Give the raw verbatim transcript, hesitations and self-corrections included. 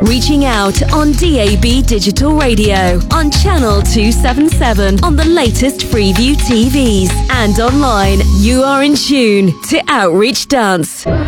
Reaching out on D A B Digital Radio, on Channel two seventy-seven, on the latest Freeview T Vs, and online. You are in tune to Outreach Dance.